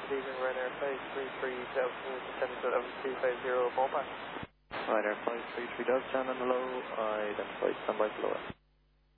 good evening, Ryanair 533 Delta, descending to level 250, ballpark. Ryanair 533 Delta, down on the low, identified standby below us.